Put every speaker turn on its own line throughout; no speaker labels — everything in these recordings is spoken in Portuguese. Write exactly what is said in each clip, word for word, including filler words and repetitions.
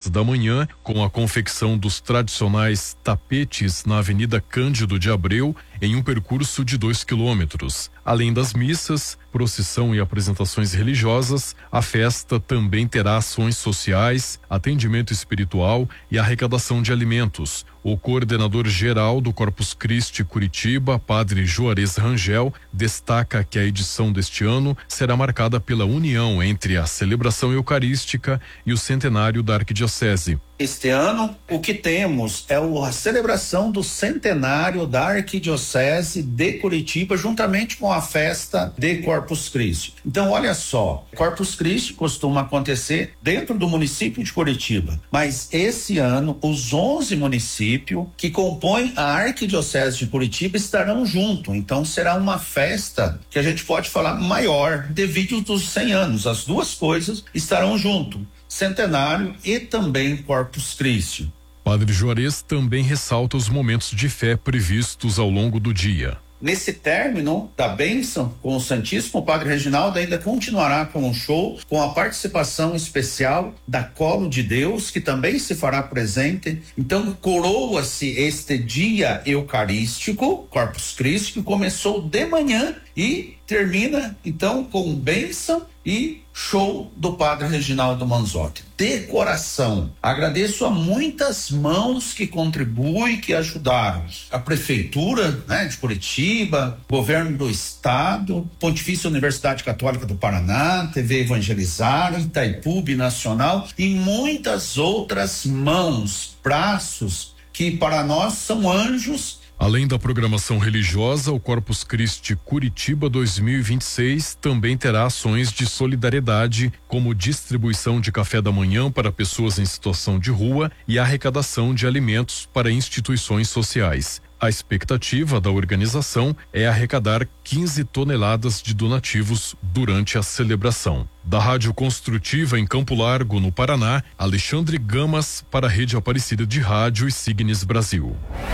da manhã, com a confecção dos tradicionais tapetes na Avenida Cândido de Abreu, em um percurso de dois quilômetros. Além das missas, procissão e apresentações religiosas, a festa também terá ações sociais, atendimento espiritual e arrecadação de alimentos. O coordenador geral do Corpus Christi Curitiba, Padre Juarez Rangel, destaca que a edição deste ano será marcada pela união entre a celebração eucarística e o centenário da Arquidiocese.
Este ano, o que temos é a celebração do centenário da Arquidiocese de Curitiba, juntamente com a festa de Corpus Christi. Então, olha só, Corpus Christi costuma acontecer dentro do município de Curitiba, mas esse ano, os onze municípios que compõem a Arquidiocese de Curitiba estarão juntos. Então, será uma festa que a gente pode falar maior, devido dos cem anos. As duas coisas estarão juntos. Centenário e também Corpus Christi.
Padre Juarez também ressalta os momentos de fé previstos ao longo do dia.
Nesse término da bênção com o Santíssimo, o Padre Reginaldo ainda continuará com um show com a participação especial da Colo de Deus, que também se fará presente. Então, coroa-se este dia eucarístico, Corpus Christi, que começou de manhã e termina, então, com bênção e show do Padre Reginaldo Manzotti. De coração, agradeço a muitas mãos que contribuem, que ajudaram. A Prefeitura, né, de Curitiba, Governo do Estado, Pontifícia Universidade Católica do Paraná, T V Evangelizar, Itaipu Nacional e muitas outras mãos, braços, que para nós são anjos.
Além da programação religiosa, o Corpus Christi Curitiba dois mil e vinte e seis também terá ações de solidariedade, como distribuição de café da manhã para pessoas em situação de rua e arrecadação de alimentos para instituições sociais. A expectativa da organização é arrecadar quinze toneladas de donativos durante a celebração. Da Rádio Construtiva em Campo Largo, no Paraná, Alexandre Gamas para a Rede Aparecida de Rádio e Signes Brasil.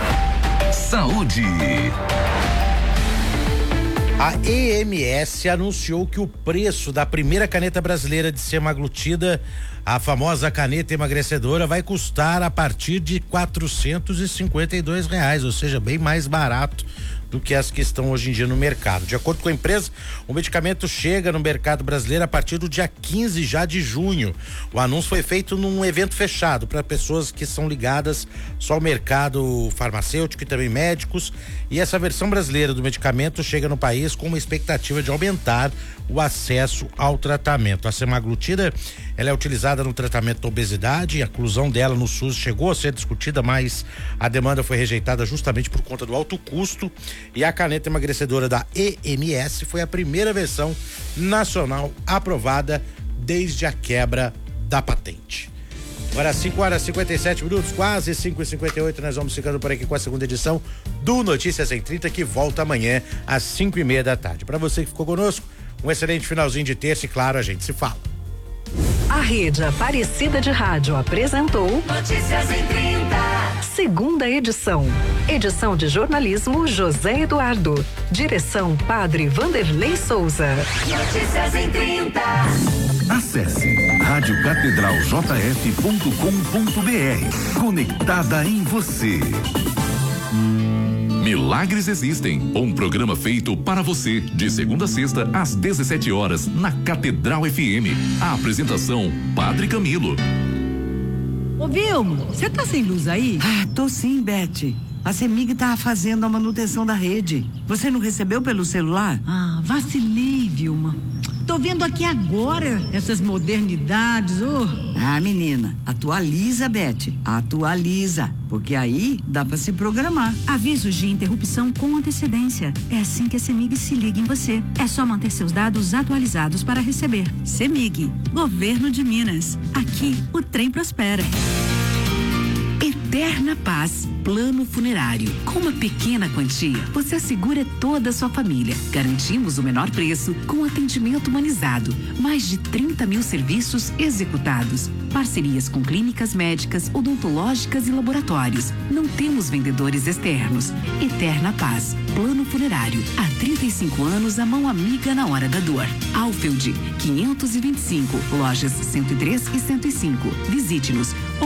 Saúde.
A E M S anunciou que o preço da primeira caneta brasileira de semaglutida, a famosa caneta emagrecedora, vai custar a partir de quatrocentos e cinquenta e dois reais, ou seja, bem mais barato do que as que estão hoje em dia no mercado. De acordo com a empresa, o medicamento chega no mercado brasileiro a partir do dia quinze já de junho. O anúncio foi feito num evento fechado para pessoas que são ligadas só ao mercado farmacêutico e também médicos, e essa versão brasileira do medicamento chega no país com uma expectativa de aumentar o acesso ao tratamento. A semaglutida, ela é utilizada no tratamento da obesidade, e a inclusão dela no SUS chegou a ser discutida, mas a demanda foi rejeitada justamente por conta do alto custo, e a caneta emagrecedora da E M S foi a primeira versão nacional aprovada desde a quebra da patente. Agora cinco horas e cinquenta e sete minutos, quase cinco e cinquenta e oito, nós vamos ficando por aqui com a segunda edição do Notícias em trinta, que volta amanhã às cinco e meia da tarde. Para você que ficou conosco, um excelente finalzinho de terça e, claro, a gente se fala.
A Rede Aparecida de Rádio apresentou Notícias em trinta, segunda edição. Edição de jornalismo José Eduardo. Direção Padre Vanderlei Souza. Notícias em trinta.
Acesse rádio catedral j f ponto com ponto b r. Conectada em você. Milagres Existem, um programa feito para você, de segunda a sexta, às dezessete horas, na Catedral F M. A apresentação, Padre Camilo.
Ô Vilmo, você tá sem luz aí?
Ah, tô sim, Beth. A CEMIG tá fazendo a manutenção da rede. Você não recebeu pelo celular?
Ah, vacilei, Vilma. Tô vendo aqui agora essas modernidades, oh.
Ah, menina, atualiza, Beth. Atualiza, porque aí dá pra se programar.
Avisos de interrupção com antecedência. É assim que a CEMIG se liga em você. É só manter seus dados atualizados para receber. CEMIG, Governo de Minas. Aqui o trem prospera.
Eterna Paz Plano Funerário. Com uma pequena quantia, você assegura toda a sua família. Garantimos o menor preço com atendimento humanizado. Mais de trinta mil serviços executados. Parcerias com clínicas médicas, odontológicas e laboratórios. Não temos vendedores externos. Eterna Paz Plano Funerário. Há trinta e cinco anos, a mão amiga na hora da dor. Alfield, quinhentos e vinte e cinco, lojas cento e três e cento e cinco. Visite-nos.